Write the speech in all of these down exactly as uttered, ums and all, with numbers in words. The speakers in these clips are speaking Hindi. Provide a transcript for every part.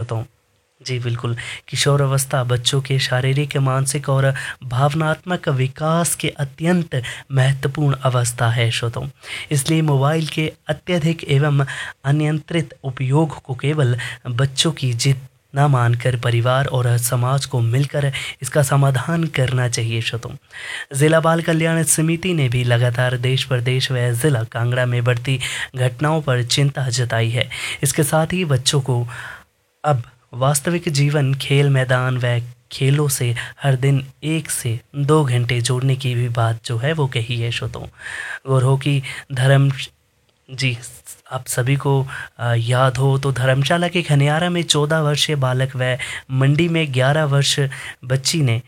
श्रोताओं। जी बिल्कुल, किशोर अवस्था बच्चों के शारीरिक, मानसिक और भावनात्मक विकास के अत्यंत महत्वपूर्ण अवस्था है श्रोताओं। इसलिए मोबाइल के अत्यधिक एवं अनियंत्रित उपयोग को केवल बच्चों की जिद ना मानकर परिवार और समाज को मिलकर इसका समाधान करना चाहिए श्रोताओ। जिला बाल कल्याण समिति ने भी लगातार देश प्रदेश व जिला कांगड़ा में बढ़ती घटनाओं पर चिंता जताई है। इसके साथ ही बच्चों को अब वास्तविक जीवन, खेल मैदान व खेलों से हर दिन एक से दो घंटे जोड़ने की भी बात जो है वो कही है श्रोताओ। और हो कि धर्म जी आप सभी को आ, याद हो तो धर्मशाला के खनियारा में चौदह वर्षीय बालक व मंडी में ग्यारह वर्ष बच्ची ने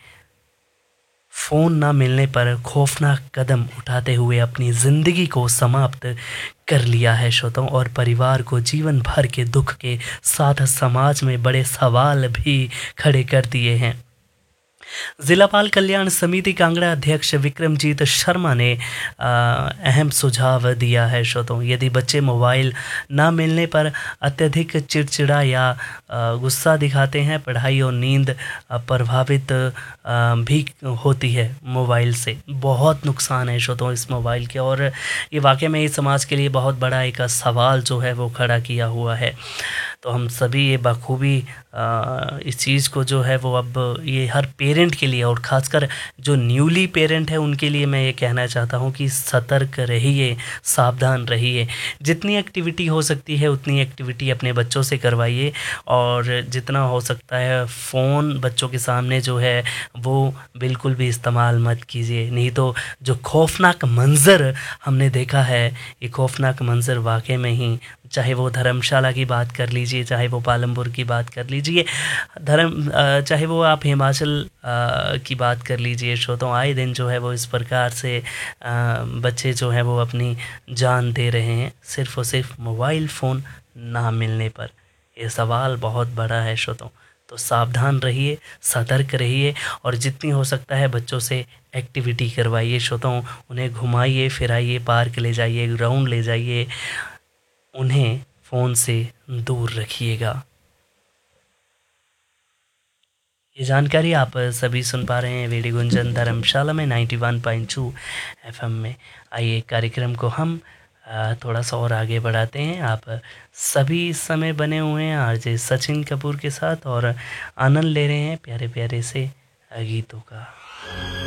फ़ोन ना मिलने पर खौफनाक कदम उठाते हुए अपनी ज़िंदगी को समाप्त कर लिया है श्रोताओं, और परिवार को जीवन भर के दुख के साथ समाज में बड़े सवाल भी खड़े कर दिए हैं। जिला बाल कल्याण समिति कांगड़ा अध्यक्ष विक्रमजीत शर्मा ने आ, अहम सुझाव दिया है श्रोताओं। यदि बच्चे मोबाइल ना मिलने पर अत्यधिक चिड़चिड़ा या आ, गुस्सा दिखाते हैं, पढ़ाई और नींद आ, प्रभावित आ, भी होती है। मोबाइल से बहुत नुकसान है श्रोताओं इस मोबाइल के, और ये वाकई में इस समाज के लिए बहुत बड़ा एक सवाल जो है वो खड़ा किया हुआ है। तो हम सभी ये बखूबी इस चीज़ को जो है वो अब ये हर पेरेंट के लिए, और ख़ासकर जो न्यूली पेरेंट है उनके लिए मैं ये कहना चाहता हूँ कि सतर्क रहिए, सावधान रहिए। जितनी एक्टिविटी हो सकती है उतनी एक्टिविटी अपने बच्चों से करवाइए, और जितना हो सकता है फ़ोन बच्चों के सामने जो है वो बिल्कुल भी इस्तेमाल मत कीजिए। नहीं तो जो खौफनाक मंज़र हमने देखा है, ये खौफनाक मंज़र वाकई में ही, चाहे वो धर्मशाला की बात कर लीजिए, चाहे वो पालमपुर की बात कर लीजिए, धर्म चाहे वो आप हिमाचल की बात कर लीजिए श्रोताओं, आए दिन जो है वो इस प्रकार से बच्चे जो हैं वो अपनी जान दे रहे हैं सिर्फ़ और सिर्फ मोबाइल फ़ोन ना मिलने पर। ये सवाल बहुत बड़ा है श्रोताओं, तो सावधान रहिए, सतर्क रहिए, और जितनी हो सकता है बच्चों से एक्टिविटी करवाइए श्रोताओं। उन्हें घुमाइए फिराइए, पार्क ले जाइए, ग्राउंड ले जाइए, उन्हें फ़ोन से दूर रखिएगा। ये जानकारी आप सभी सुन पा रहे हैं वेडी गुंजन धर्मशाला में ninety one point two FM में। आइए कार्यक्रम को हम थोड़ा सा और आगे बढ़ाते हैं। आप सभी इस समय बने हुए हैं आरजे सचिन कपूर के साथ और आनंद ले रहे हैं प्यारे प्यारे से गीतों का।